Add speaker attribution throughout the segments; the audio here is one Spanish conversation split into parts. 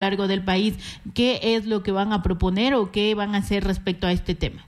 Speaker 1: cargo del país, ¿qué es lo que van a proponer o qué van a hacer respecto a este tema?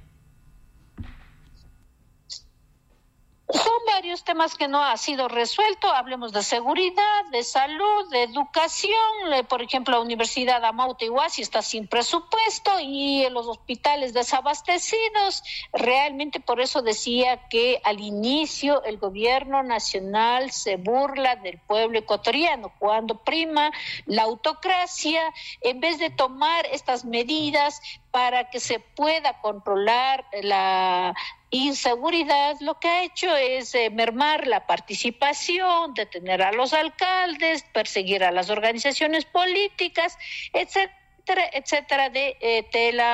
Speaker 2: Son varios temas que no ha sido resuelto. Hablemos de seguridad, de salud, de educación. Por ejemplo, la Universidad Amauta Huasi está sin presupuesto y en los hospitales desabastecidos. Realmente por eso decía que al inicio el gobierno nacional se burla del pueblo ecuatoriano cuando prima la autocracia en vez de tomar estas medidas para que se pueda controlar la inseguridad. Lo que ha hecho es mermar la participación, detener a los alcaldes, perseguir a las organizaciones políticas, etcétera, de tela,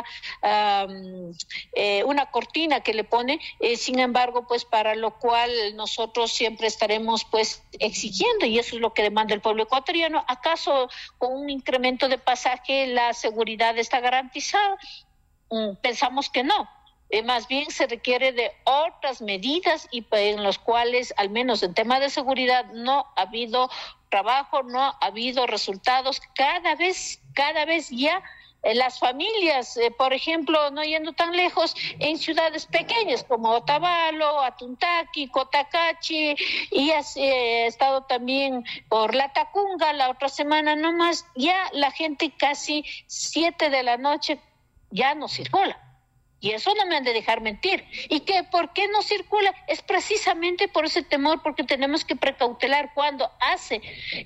Speaker 2: una cortina que le pone, sin embargo, pues para lo cual nosotros siempre estaremos pues exigiendo, y eso es lo que demanda el pueblo ecuatoriano. ¿Acaso con un incremento de pasaje la seguridad está garantizada? Pensamos que no. Más bien se requiere de otras medidas y en los cuales, al menos en tema de seguridad, no ha habido trabajo, no ha habido resultados. Cada vez ya las familias, por ejemplo, no yendo tan lejos, en ciudades pequeñas como Otavalo, Atuntaqui, Cotacachi, y he estado también por Latacunga la otra semana nomás, ya la gente casi 7 de la noche ya no circula. Y eso no me han de dejar mentir. ¿Y por qué no circula? Es precisamente por ese temor, porque tenemos que precautelar. Cuando hace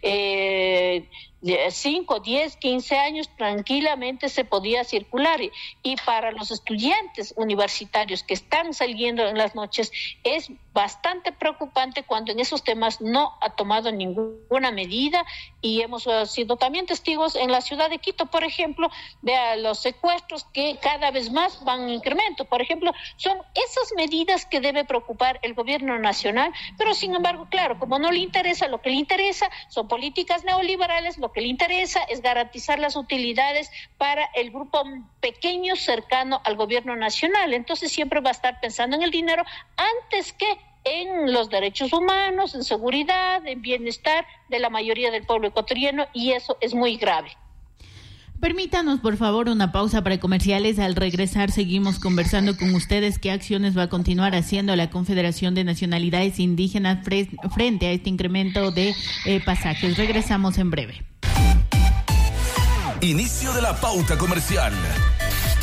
Speaker 2: 5, 10, 15 años tranquilamente se podía circular, y para los estudiantes universitarios que están saliendo en las noches es bastante preocupante cuando en esos temas no ha tomado ninguna medida, y hemos sido también testigos en la ciudad de Quito, por ejemplo, de los secuestros que cada vez más van en incremento. Por ejemplo, son esas medidas que debe preocupar el gobierno nacional, pero sin embargo, claro, como no le interesa, lo que le interesa son políticas neoliberales, lo que le interesa es garantizar las utilidades para el grupo pequeño cercano al gobierno nacional. Entonces siempre va a estar pensando en el dinero antes que en los derechos humanos, en seguridad, en bienestar de la mayoría del pueblo ecuatoriano, y eso es muy grave.
Speaker 1: Permítanos, por favor, una pausa para comerciales. Al regresar seguimos conversando con ustedes qué acciones va a continuar haciendo la Confederación de Nacionalidades Indígenas frente a este incremento de pasajes. Regresamos en breve.
Speaker 3: Inicio de la pauta comercial.